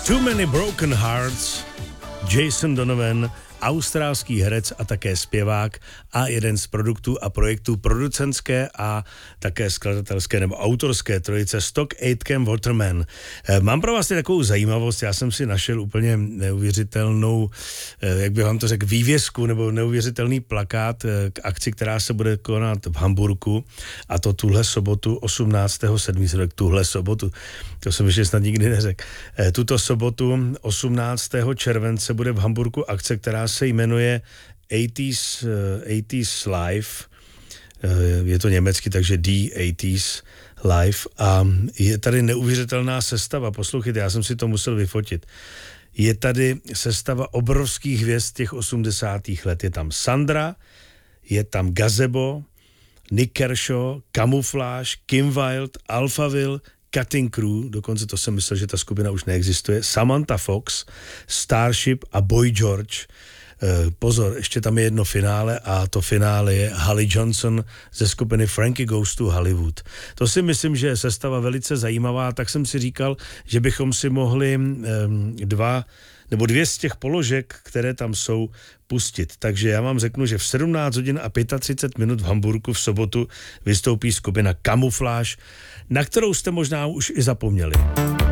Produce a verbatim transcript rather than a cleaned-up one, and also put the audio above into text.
Too Many Broken Hearts, Jason Donovan, australský herec a také zpěvák a jeden z produktů a projektů producentské a také skladatelské nebo autorské trojice Stock Aitken Waterman. Mám pro vás takovou zajímavost, já jsem si našel úplně neuvěřitelnou, jak bych vám to řekl, vývězku nebo neuvěřitelný plakát k akci, která se bude konat v Hamburku, a to tuhle sobotu osmnáctého sedmého tuhle sobotu, to jsem ještě snad nikdy neřekl. Tuto sobotu osmnáctého července bude v Hamburku akce, která se jmenuje osmdesátých Live, je to německy, takže D osmdesát Live, a je tady neuvěřitelná sestava, poslouchejte, já jsem si to musel vyfotit. Je tady sestava obrovských hvězd těch osmdesátých let, je tam Sandra, je tam Gazebo, Nick Kershaw, Camouflage, Kim Wilde, Alphaville, Cutting Crew, dokonce to jsem myslel, že ta skupina už neexistuje, Samantha Fox, Starship a Boy George. Pozor, ještě tam je jedno finále a to finále je Holly Johnson ze skupiny Frankie Goes to Hollywood. To si myslím, že je sestava velice zajímavá, tak jsem si říkal, že bychom si mohli dva nebo dvě z těch položek, které tam jsou, pustit. Takže já vám řeknu, že v sedmnáct hodin a třicet pět minut v Hamburku v sobotu vystoupí skupina Camouflage, na kterou jste možná už i zapomněli.